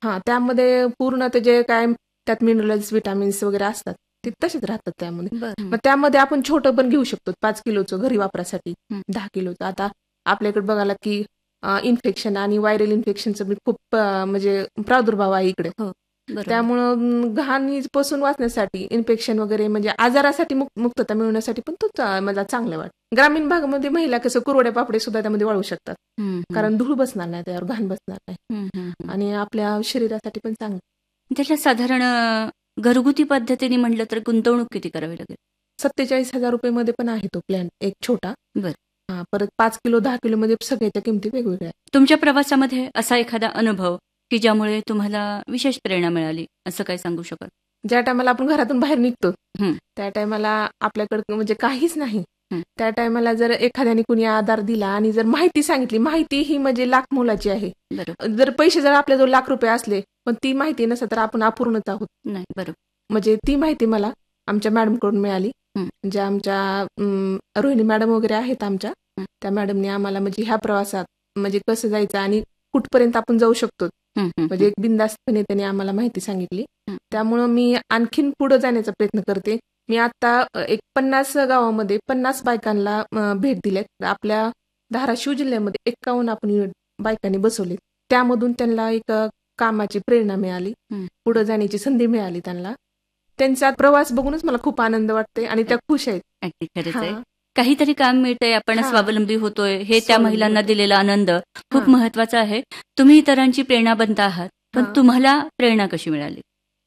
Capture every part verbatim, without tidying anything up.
हा त्यामध्ये पूर्ण ते जे काय त्यात मिनरल्स विटामिन्स वगैरे असतात ते तसेच राहतात त्यामध्ये. बरं. मग त्यामध्ये आपण छोटं पण घेऊ शकतो पाच किलोचं घरी वापरासाठी, हं. दहा किलोचं. आता आपल्याकडे बघायला की इन्फेक्शन आणि व्हायरल इन्फेक्शनचं बी खूप अं, म्हणजे प्रादुर्भाव आहे इकडे. हो बरोबर. त्यामुळं घाणीपासून वाचण्यासाठी, इन्फेक्शन वगैरे म्हणजे आजारासाठी मुक- मुक्तता मिळवण्यासाठी पण तो चा- मला चांगलं वाटतं. ग्रामीण भागामध्ये महिला कसं कुरवड्या पापडे सुद्धा त्यामध्ये वाळू शकतात, हं, हं. कारण धूळ बसणार नाही त्यावर, घाण बसणार नाही हं, हं, हं. आणि आपल्या शरीरासाठी पण चांगलं. त्याच्या साधारण अ, घरगुती पद्धतीने म्हटलं तर गुंतवणूक किती करावी लागेल? सत्तेचाळीस हजार रुपये मध्ये पण आहे तो प्लॅन एक छोटा. बरं. हा, परत पाच किलो दहा किलो मध्ये सगळ्याच्या किमती वेगवेगळ्या आहेत. तुमच्या प्रवासामध्ये असा एखादा अनुभव की ज्यामुळे तुम्हाला विशेष प्रेरणा मिळाली असं काय सांगू शकाल? ज्या टायमाला आपण घरातून बाहेर निघतो हं. त्या टायमाला आपल्याकडे म्हणजे काहीच नाही, हं. त्या टायमाला जर एखाद्याने कुणी आधार दिला आणि जर माहिती सांगितली, माहिती ही म्हणजे लाख मोलाची आहे. बरोबर. जर पैसे जर आपल्याजवळ लाख रुपये असले पण ती माहिती नसेल तर आपण अपूर्णच आहोत. नाही बरोबर. म्हणजे ती माहिती मला आमच्या मॅडमकडून मिळाली. हं. ज्या आमच्या अं, रोहिणी मॅडम वगैरे आहेत आमच्या, हं. त्या मॅडमने आम्हाला म्हणजे ह्या प्रवासात म्हणजे कसं जायचं आणि कुठपर्यंत आपण जाऊ शकतो हं, हं, म्हणजे एक बिनधास्तपणे त्यांनी आम्हाला माहिती सांगितली. हं. त्यामुळं मी आणखीन पुढे जाण्याचा प्रयत्न करते. मी आता अ, एक पन्नास गावामध्ये पन्नास बायकांना अ, भेट दिल्यात. आपल्या धाराशिव जिल्ह्यामध्ये एक्कावन्न आपण युनिट बायकांनी बसवले. त्यामधून त्यांना एक अ, कामाची प्रेरणा मिळाली, हं. पुढे जाण्याची संधी मिळाली त्यांना. त्यांचा प्रवास बघूनच मला खूप आनंद वाटते आणि त्या खुश आहेत. अगदी खरंच हा. आहे. काहीतरी काम मिळतंय, आपण हा. स्वावलंबी होतोय, हे त्या स्वावलंबी महिलांना होतोय. दिलेला आनंद खूप हा. महत्वाचा आहे. तुम्ही इतरांची प्रेरणा बनता आहात, पण हा. तुम्हाला प्रेरणा कशी मिळाली?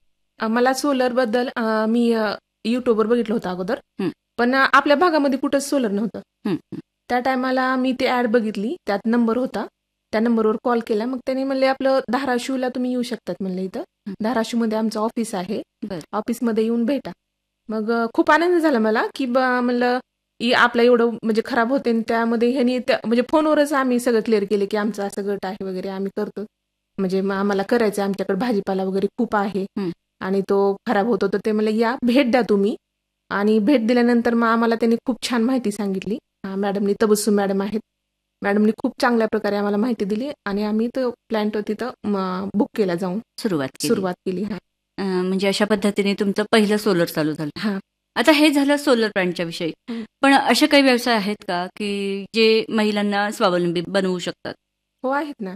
अ, मला सोलर बद्दल अ, मी अ, युट्यूबवर बघितलं होतं अगोदर, हं. पण अ, आपल्या भागामध्ये कुठंच सोलर नव्हतं. हं, हं. त्या टायमाला मी ती ऍड बघितली, त्यात नंबर होता, त्या नंबरवर कॉल केला. मग त्यांनी म्हणले आपलं धाराशिवला तुम्ही येऊ शकतात म्हणले, इथं हं. धाराशिवमध्ये आमचं ऑफिस आहे, बरं. ऑफिसमध्ये येऊन भेटा. मग अ, खूप आनंद झाला मला की बा म्हणलं इ- आपलं एवढं म्हणजे खराब होते आणि त्यामध्ये ह्यांनी त्या- म्हणजे फोनवरच आम्ही सगळं क्लिअर केले की आमचं असं गट आहे वगैरे, आम्ही करतो म्हणजे मग आम्हाला करायचं आहे, आमच्याकडे भाजीपाला वगैरे खूप आहे हं. आणि तो खराब होतो. तर ते म्हणले या भेट द्या तुम्ही. आणि भेट दिल्यानंतर मग आम्हाला त्यांनी खूप छान माहिती सांगितली. हा, मॅडमनी तबस्सुम मॅडम आहेत, मॅडमनी खूप चांगल्या प्रकारे आम्हाला माहिती दिली आणि आम्ही तो प्लॅन्ट तिथं बुक केला, जाऊन सुरुवात केली. सुरुवात केली. हा. अं, म्हणजे अशा पद्धतीने तुमचं पहिलं सोलर चालू झालं. हा. आता हे झालं सोलर प्लांटच्या विषयी, हं. पण असे काही व्यवसाय आहेत का की जे महिलांना स्वावलंबी बनवू शकतात? हो, आहेत ना.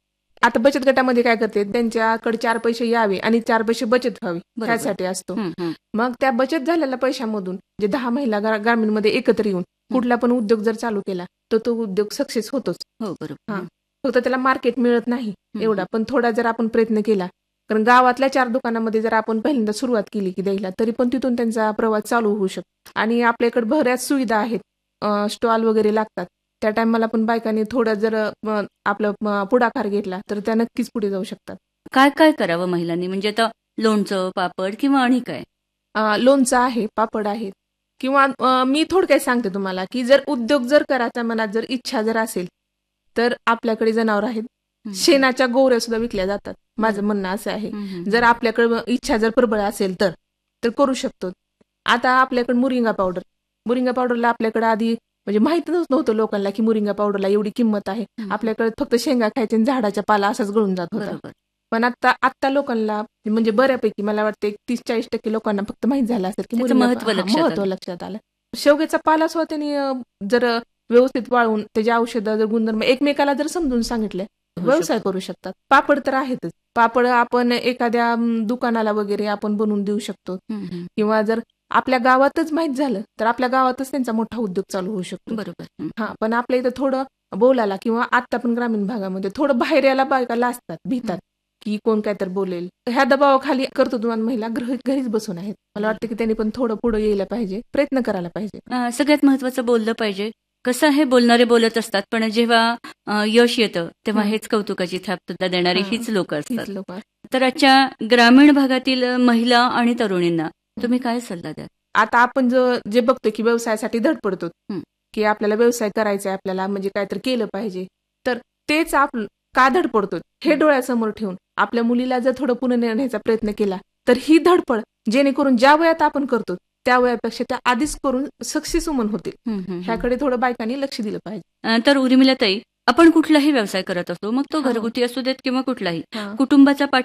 आता बचत गटामध्ये काय करते, त्यांच्याकडे चार पैसे यावे आणि चार पैसे बचत व्हावी बरोबर. त्यासाठी असतो. हं, हं. मग त्या बचत झालेल्या पैशामधून जे दहा महिला ग्रा- ग्रामीणमध्ये एकत्र येऊन कुठला पण उद्योग जर चालू केला तर तो उद्योग सक्सेस होतोच. हो बरोबर. हा. हं. फक्त त्याला मार्केट मिळत नाही हं, एवढा, पण थोडा जर आपण प्रयत्न केला, कारण गावातल्या चार दुकानामध्ये जर आपण पहिल्यांदा सुरुवात केली की द्यायला, तरी पण तिथून त्यांचा प्रवास चालू होऊ शकतो. आणि आपल्याकडे बऱ्याच सुविधा आहेत, स्टॉल वगैरे लागतात. त्या टायमाला पण बायकांनी थोडं जर अ, आपलं अ, पुढाकार घेतला तर त्या नक्कीच पुढे जाऊ शकतात. काय काय करावं महिलांनी, म्हणजे आता लोणचं, पापड किंवा आणि काय? अ, लोणचं आहे, पापड आहेत, किंवा अ, मी थोडक्यात सांगते तुम्हाला की जर उद्योग जर करायचा मनात जर इच्छा जर असेल तर आपल्याकडे जनावर आहेत, हं. शेणाच्या गोवऱ्या सुद्धा विकल्या जातात. माझं बरं. म्हणणं असं आहे, हं, हं, जर हं. आपल्याकडे इच्छा जर प्रबळ असेल तर तर करू शकतो. आता आपल्याकडे मुरिंगा पावडर, मुरिंगा पावडरला आपल्याकडे आधी म्हणजे माहितच नव्हतं लोकांना की मुरिंगा पावडरला एवढी किंमत आहे. हं. आपल्याकडे फक्त शेंगा खायचे आणि झाडाच्या पाला असाच गळून जात होता. बरोबर. पण आता आत्ता लोकांना म्हणजे बऱ्यापैकी मला वाटतं तीस चाळीस टक्के लोकांना फक्त माहित झालं असेल की त्याचं मुरिंगा महत्त्व हा, लक्षात महत्त्व आलं. लक्षात आलं. शेवग्याचा पाला सुद्धा त्यांनी अ, जर व्यवस्थित वाळवून त्याची औषधं जर गुणधर्म एकमेकाला जर समजून सांगितले, होऊ व्यवसाय शकतो. करू शकतात. पापड तर आहेतच. पापड आपण एखाद्या अम, दुकानाला वगैरे आपण बनवून देऊ शकतो, हं, हं. किंवा जर आपल्या गावातच माहित झालं तर आपल्या गावातच त्यांचा मोठा उद्योग चालू होऊ शकतो. बरोबर. हं. हा, पण आपल्या इथं थोडं बोलायला किंवा आता पण ग्रामीण भागामध्ये थोडं बाहेर यायला बायकाला असतात, भीतात की कोण काय तर बोलेल. ह्या दबावाखाली कर्तृत्ववान महिला घरी घरीच बसून आहेत. मला वाटतं की त्यांनी पण थोडं पुढे यायला पाहिजे, प्रयत्न करायला पाहिजे. अं, सगळ्यात महत्वाचं बोललं पाहिजे. कसं आहे, बोलणारे बोलत असतात, पण जेव्हा अं, यश येतं तेव्हा हं. हेच कौतुकाची थाप सुद्धा देणारी हा, हीच लोक असतात. हीच लोक. तर आजच्या ग्रामीण भागातील महिला आणि तरुणींना तुम्ही काय सल्ला द्याल? आता आपण जो जे बघतो की व्यवसायासाठी धडपडतो, हं. की आपल्याला व्यवसाय करायचा आहे, आपल्याला म्हणजे काहीतरी केलं पाहिजे, तर तेच आपण का धडपडतो हे डोळ्यासमोर ठेवून आपल्या मुलीला जर थोडं पुढे नेण्याचा प्रयत्न केला तर ही धडपड जेणेकरून ज्या वयात आपण करतो त्या वयापेक्षा त्या आधीच करून सक्सेस वुमन होतील. हं, हं, हं. ह्याकडे थोडं बायकांनी लक्ष दिलं पाहिजे. अं, तर उर्मिलाताई, आपण कुठलाही व्यवसाय करत असतो, मग तो हा. घरगुती असू देत किंवा कुठलाही, हा. कुटुंबाचा